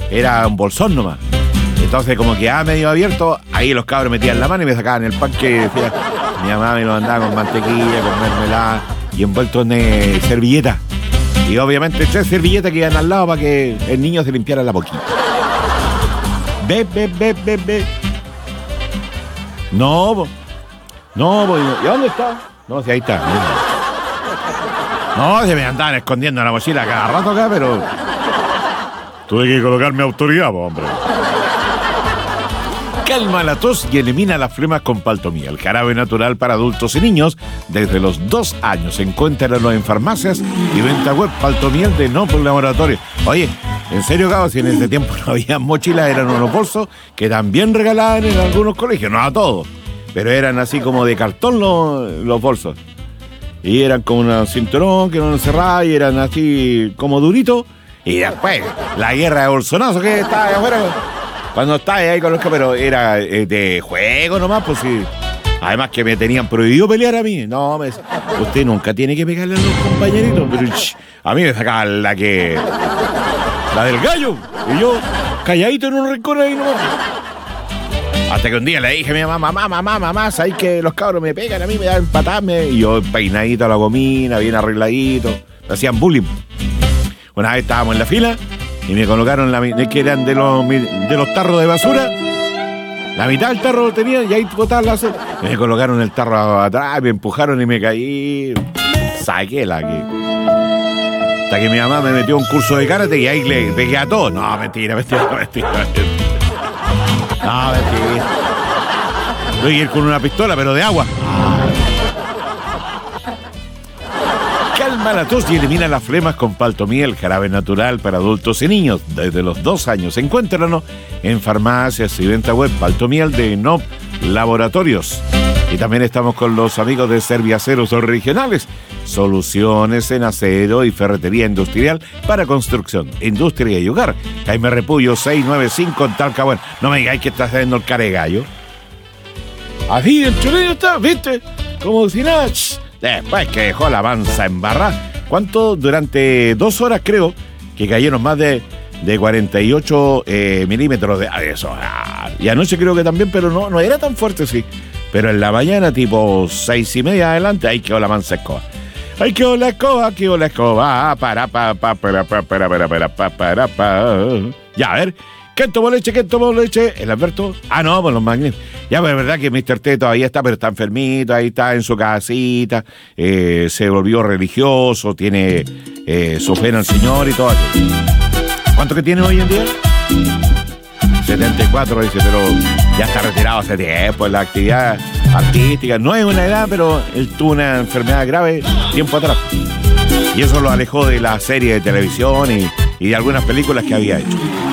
era un bolsón nomás. Entonces, como quedaba medio abierto, ahí los cabros metían la mano y me sacaban el pan que decía, mi mamá me lo mandaba con mantequilla, con mermelada y envuelto en servilleta. Y obviamente 3 servilletas que iban al lado para que el niño se limpiara la boquita. Ve. No, ¿y dónde está? No, si ahí está. No, se me andaban escondiendo la mochila cada rato acá, pero tuve que colocarme autoridad, hombre. Calma la tos y elimina las flemas con Paltomiel, jarabe natural para adultos y niños desde los 2 años. Encuéntralo en farmacias y venta web. Paltomiel de Nopal Laboratorio. Oye, en serio, Gabo, si en ese tiempo no había mochilas, eran unos bolsos que también regalaban en algunos colegios, no a todos, pero eran así como de cartón los bolsos. Y eran como un cinturón que no cerraba y eran así como duritos. Y después, la guerra de bolsonazo que estaba ahí afuera. Cuando estaba ahí con los pero era de juego nomás, pues sí. Además que me tenían prohibido pelear a mí. No, usted nunca tiene que pegarle a los compañeritos. Pero a mí me sacaban la del gallo. Y yo, calladito en un rincón ahí nomás. Hasta que un día le dije a mi mamá, ¿sabes que los cabros me pegan a mí, me dan patadas? Y yo peinadito a la gomina, bien arregladito. Me hacían bullying. Una vez estábamos en la fila y me colocaron que eran de los tarros de basura. La mitad del tarro lo tenía y ahí botaban la basura. Y me colocaron el tarro atrás, me empujaron y me caí. Saqué la que... Hasta que mi mamá me metió un curso de karate y ahí le pegué a todos. No, mentira. No, mentira. Voy a ir con una pistola, pero de agua. Calma la tos y elimina las flemas con Paltomiel, jarabe natural para adultos y niños desde los 2 años. Encuéntralo en farmacias y venta web. Paltomiel de Nop Laboratorios. Y también estamos con los amigos de Serviaceros Regionales. Soluciones en acero y ferretería industrial para construcción, industria y hogar. Jaime Repullo 695 en Talcahuano. No me digáis que estás haciendo el care gallo. Así el chulillo está, ¿viste? Como si nada. Después que dejó la manza embarrada. ¿Cuánto? Durante 2 horas creo que cayeron más de 48 milímetros de eso. Y anoche creo que también, pero no era tan fuerte, sí. Pero en la mañana, tipo 6:30 adelante, ahí quedó la mansa escoba. Ahí quedó la escoba, para. Ya, a ver. ¿Quién tomó leche? ¿El Alberto? Ah, no, pues los magníficos. Ya, pues es verdad que Mr. T todavía está, pero está enfermito, ahí está en su casita, se volvió religioso, tiene su fe en el Señor y todo. ¿Cuánto que tiene hoy en día? 74, dice, pero ya está retirado hace tiempo en la actividad artística. No es una edad, pero él tuvo una enfermedad grave tiempo atrás. Y eso lo alejó de la serie de televisión y de algunas películas que había hecho.